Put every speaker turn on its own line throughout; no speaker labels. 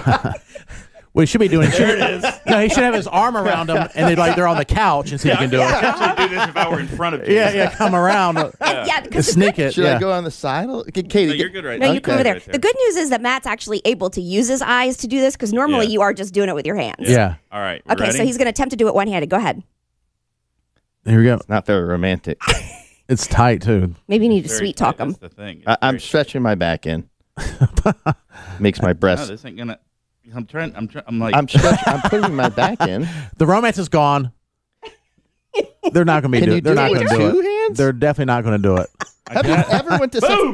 What he should be doing? There it is. No, he should have his arm around them, and they're on the couch, and see if he can do it.
I could actually do this if I were in front of you.
Yeah, come around. Sneak it.
Should I go on the side? Katie,
No, you're good right
No,
now.
you come over there.
Right there.
The good news is that Matt's actually able to use his eyes to do this because normally
Yeah.
you are just doing it with your hands.
Yeah.
All right. We're
Okay,
ready?
so he's going to attempt to do it one-handed. Go ahead.
Here we go.
not very romantic.
It's tight too.
Maybe you need to
Very
sweet
tight,
talk him.
That's the thing.
I'm stretching my back in. Makes my
No,
breast.
this ain't gonna. I'm trying. I'm like.
I'm stretching. I'm putting my back in.
The romance is gone. They're not going to be.
Can you
They're
do
not
it
going
with
to do
two
it.
hands?
They're definitely not going to do it.
Have you ever went to?
Boom!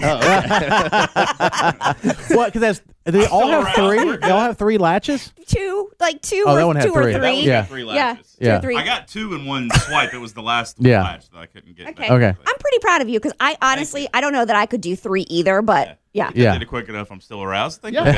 What? Because they all have three. They all have three latches.
Two
Oh, that one had
two or
three.
three.
That was
Yeah.
three
Yeah,
latches.
two
Yeah.
or three.
I got two in one swipe. It was the last
Yeah.
latch that I couldn't get.
Okay.
back.
Okay.
I'm pretty proud of you because I honestly, I don't know that I could do three either, but yeah.
Yeah.
I did it quick enough. I'm still aroused. Thank
Yeah.
you.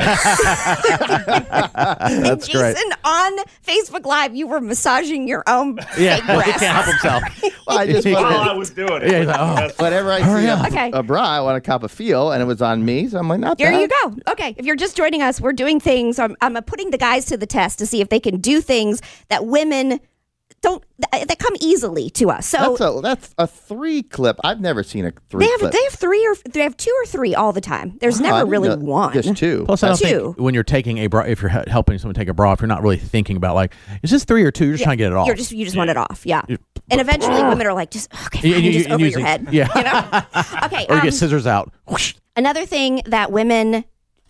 That's great.
Jason, on Facebook Live, you were massaging your own
Yeah,
fake
he
breast.
can't help himself.
Well, I just
He-
While I
wanted,
was doing it.
Yeah, he's like, oh.
whenever I
Hurry
see
up.
Okay.
a bra, I want to cop a feel, and it was on me, so I'm like, not
There
bad.
you go. Okay, if you're just joining us, we're doing things. I'm putting the guys to the test to see if they can do things that women don't that come easily to us. So
That's a 3 clip. I've never seen a 3
they have
clip.
they have 2 or 3 all the time. There's
Wow, I
never
didn't
really
know-
one.
Just 2.
Plus, I don't
Two.
think when you're taking a bra, if you're helping someone take a bra, if you're not really thinking about like, is this 3 or 2? You're just trying to get it off.
You just want it off. Yeah. And eventually, women are like, just okay, fine,
You-
just
you-
over
using-
your head.
yeah.
You know. Okay.
Or you get scissors out. Whoosh.
Another thing that women,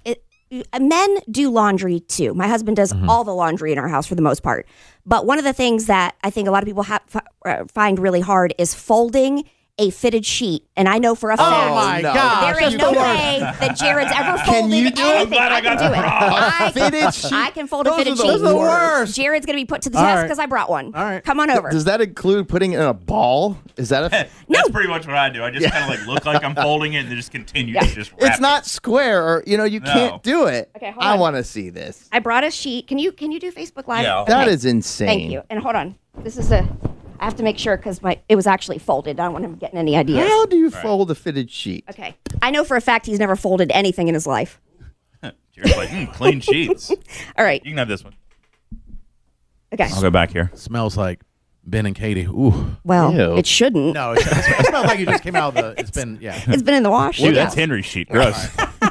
men do laundry too. My husband does all the laundry in our house for the most part. But one of the things that I think a lot of people find really hard is folding a fitted sheet. And I know for a fact
Oh my
no.
gosh.
there is
that's
no
the worst.
way that Jared's ever
Can
folded
you do it?
anything.
I'm glad I
I can
got
do
the
it.
bra.
I,
Fitted sheet.
I can fold a
Those
fitted
are the
sheet.
Those are the worst.
Jared's going to be put to the
All
test
right.
because I brought one.
All right.
Come on over.
Does that include putting it in a ball? Is that a?
That's pretty much what I do. I just kind of like look like I'm folding it and then just continue to just wrap
It's not square, or you
No.
can't do it.
Okay, hold
I
on.
want to see this.
I brought a sheet. Can you do Facebook Live?
Yeah.
That
Okay.
is insane.
Thank you. And hold on. This is I have to make sure because it was actually folded. I don't want him getting any ideas.
How do you fold a fitted sheet?
Okay. I know for a fact he's never folded anything in his life.
it. Jared's like, clean sheets.
All right.
You can have this one.
Okay.
I'll go back here.
Smells like Ben and Katie. Ooh.
Well,
Ew.
it shouldn't.
No, it smells like you just came out of the. It's been, yeah.
It's been in the wash.
Dude,
Yeah.
that's Henry's sheet. Gross.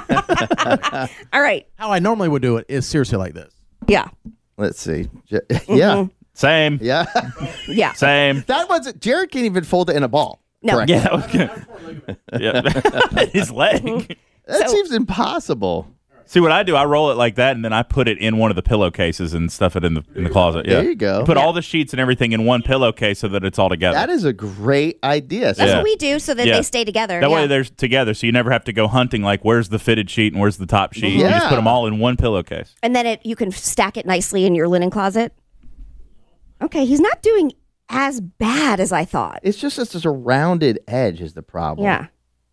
All right.
How I normally would do it is seriously like this.
Yeah.
Let's see. Yeah,
Same.
yeah.
Yeah.
Same.
That wasn't. Jared can't even fold it in a ball.
No.
Correct.
Yeah, that was good. Yeah. His leg.
That
So-
seems impossible.
See what I do? I roll it like that, and then I put it in one of the pillowcases and stuff it in the closet. Yeah.
There you go.
Put all the sheets and everything in one pillowcase so that it's all together.
That is a great idea.
That's
Yeah.
what we do so that
Yeah.
they stay together.
That
yeah.
way they're together, so you never have to go hunting. Like, where's the fitted sheet and where's the top sheet? You just
Yeah.
put them all in one pillowcase.
And then you can stack it nicely in your linen closet. Okay. He's not doing as bad as I thought.
It's just a rounded edge is the problem.
Yeah.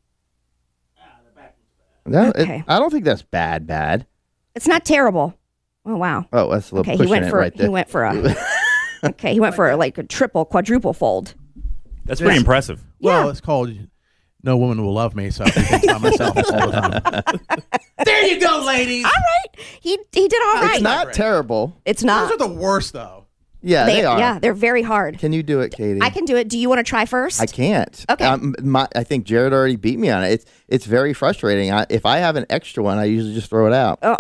Okay.
I don't think that's bad.
It's not terrible. Oh, wow.
Oh, that's a little
Okay. He
pushing
went
it
for
right there.
he went for a okay. He went for like a triple, quadruple fold.
That's pretty impressive.
Well,
Yeah.
it's called No Woman Will Love Me, so I think by myself all the time. There you go, ladies.
All right. He did all right.
It's not terrible.
It's
Those
not.
are the worst, though.
Yeah, they are.
Yeah, they're very hard.
Can you do it, Katie?
I can do it. Do you want to try first?
I can't.
Okay.
I think Jared already beat me on it. It's very frustrating. If I have an extra one, I usually just throw it out.
Oh.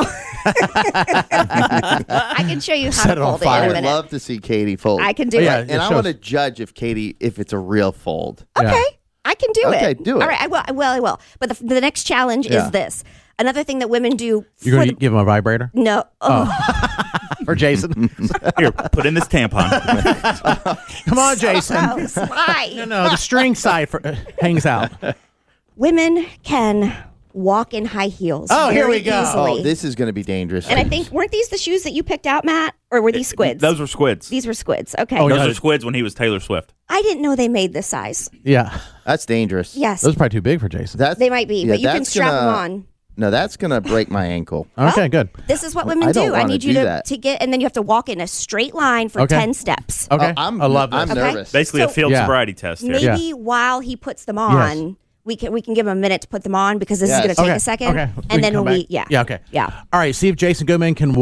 I can show you how
Set
to
it on
fold it
fire.
I
in a
would
minute.
love to see Katie fold.
I can do
Yeah,
it.
and I
shows.
want to judge if it's a real fold.
Okay.
Yeah.
I can do it.
Okay, do it.
All right, I will. I will. But the next challenge
Yeah.
is this. Another thing that women do.
You're going to give him a vibrator?
No. Oh.
For Jason?
Here, put in this tampon.
Come on, Jason.
Gross. Why?
No, the string side hangs out.
Women can walk in high heels.
Oh, here
very
we go.
Easily.
Oh, this is going to be dangerous.
And I think, weren't these the shoes that you picked out, Matt? Or were these squids?
Those were squids.
These were squids. Okay.
Oh,
Those
yeah.
were squids when he was Taylor Swift.
I didn't know they made this size.
Yeah.
That's dangerous.
Yes.
Those are probably too big for Jason.
They might be,
yeah,
but you can
that's
strap them
gonna-
on.
No, that's going to break my ankle.
Okay, good.
This is what women
I don't
do. I
wanna
need you
do
to
that.
get, and then you have to walk in a straight line for
Okay.
10 steps.
Okay.
I
love this.
I'm
Okay.
nervous.
Basically, a
So-
field
Yeah.
sobriety test here.
Maybe while he puts them on, we can give him a minute to put them on because this is
Yes.
going to take
Okay.
a second.
Okay. We can
And then
come
when we,
back.
yeah.
Yeah, okay.
Yeah.
All right, see if Jason Goodman can